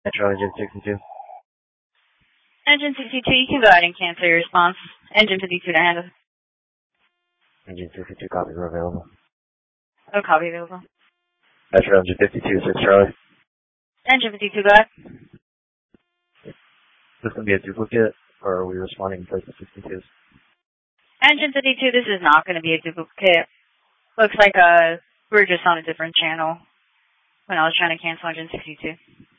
Metro Engine 62. Engine 62, you can go ahead and cancel your response. Engine 52 to handle. Engine 62 copies are available. No copy available. Metro Engine 52, 6 Charlie. Engine 52, go ahead. Is this going to be a duplicate, or are we responding in place of 62s? Engine 52, this is not going to be a duplicate. Looks like we're just on a different channel when I was trying to cancel Engine 62.